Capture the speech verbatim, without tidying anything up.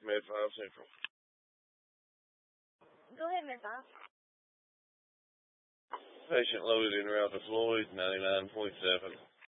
Med five Central. Go ahead, Med five. Patient loaded in route to Floyd, ninety-nine point seven.